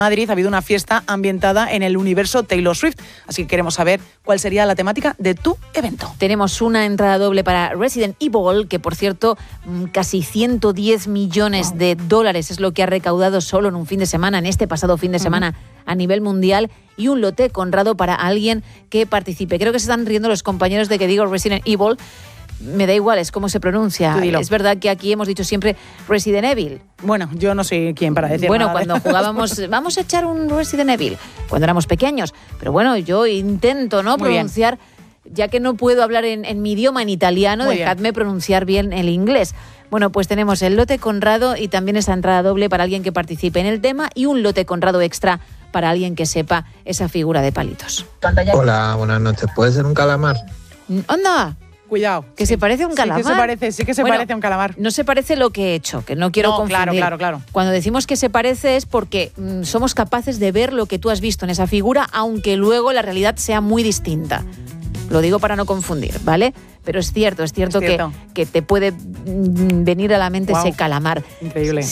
Madrid ha habido una fiesta ambientada en el universo Taylor Swift, así que queremos saber cuál sería la temática de tu evento. Tenemos una entrada doble para Resident Evil, que por cierto, casi 110 millones de dólares es lo que ha recaudado solo en un fin de semana, en este pasado fin de semana a nivel mundial, y un lote Conrado para alguien que participe. Creo que se están riendo los compañeros de que digo Resident Evil. Me da igual, es cómo se pronuncia. Es verdad que aquí hemos dicho siempre Resident Evil. Bueno, yo no soy quien para decir nada. Bueno, cuando jugábamos, vamos a echar un Resident Evil, cuando éramos pequeños. Pero bueno, yo intento no pronunciar, ya que no puedo hablar en mi idioma, en italiano, dejadme pronunciar bien el inglés. Bueno, pues tenemos el lote Conrado y también esa entrada doble para alguien que participe en el tema y un lote Conrado extra para alguien que sepa esa figura de palitos. Hola, buenas noches. ¿Puede ser un calamar? ¡Anda! Cuidado. Que se parece a un calamar. Sí que se parece a un calamar. No se parece lo que he hecho, que no quiero confundir. Claro. Cuando decimos que se parece es porque somos capaces de ver lo que tú has visto en esa figura, aunque luego la realidad sea muy distinta. Lo digo para no confundir, ¿vale? Pero es cierto que te puede venir a la mente ese calamar. Increíble.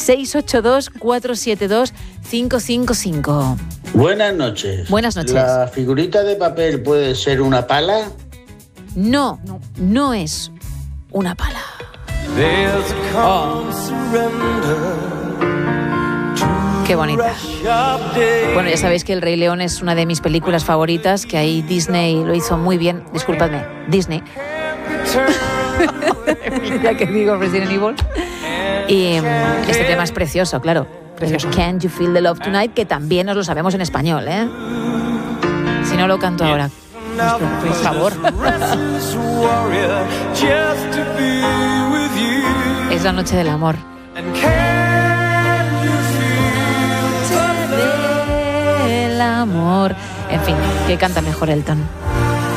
682-472-555. Buenas noches. Buenas noches. ¿La figurita de papel puede ser una pala? No es una pala. Qué bonita. Bueno, ya sabéis que El Rey León es una de mis películas favoritas, que ahí Disney lo hizo muy bien. Disculpadme, Disney. Ya que digo Resident Evil. Y este tema es precioso, claro. Precioso. Can't You Feel the Love Tonight, que también nos lo sabemos en español, ¿eh? Si no lo canto ahora. Por favor. Es la noche del amor. Del amor. En fin, ¿qué canta mejor Elton?